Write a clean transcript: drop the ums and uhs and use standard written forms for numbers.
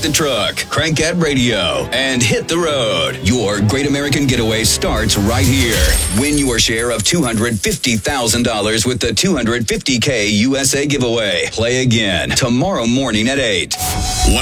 the truck, crank that radio, and hit the road. Your Great American Getaway starts right here. Win your share of $250,000 with the $250K USA giveaway. Play again tomorrow morning at 8.